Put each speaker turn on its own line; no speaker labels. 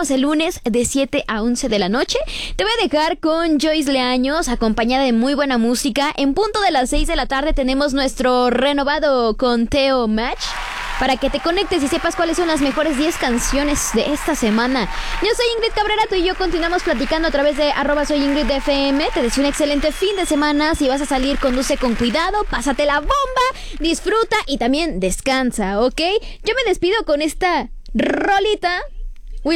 escuchamos el lunes de 7 a 11 de la noche. Te voy a dejar con Joyce Leaños, acompañada de muy buena música. En punto de las 6 de la tarde tenemos nuestro renovado conteo match, para que te conectes y sepas cuáles son las mejores 10 canciones de esta semana. Yo soy Ingrid Cabrera, tú y yo continuamos platicando a través de @soyingridfm. Te deseo un excelente fin de semana. Si vas a salir, conduce con cuidado, pásate la bomba, disfruta y también descansa, ¿ok? Yo me despido con esta rolita